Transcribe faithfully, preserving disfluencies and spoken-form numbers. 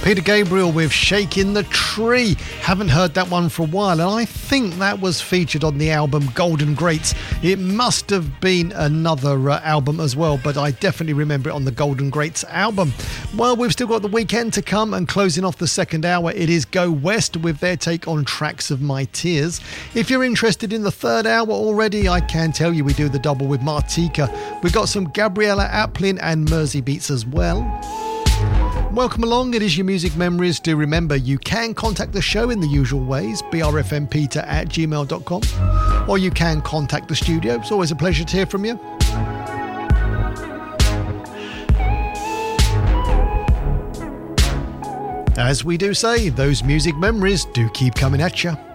Peter Gabriel with Shaking the Tree. Haven't heard that one for a while, and I think that was featured on the album Golden Greats. It must have been another uh, album as well, but I definitely remember it on the Golden Greats album. Well, we've still got the weekend to come, and closing off the second hour, it is Go West with their take on Tracks of My Tears. If you're interested in the third hour already, I can tell you we do the double with Martika. We've got some Gabriella Aplin and Mersey Beats as well. Welcome along, it is your Music Memories. Do remember, you can contact the show in the usual ways, b r f m peter at gmail dot com, or you can contact the studio. It's always a pleasure to hear from you. As we do say, those music memories do keep coming at you.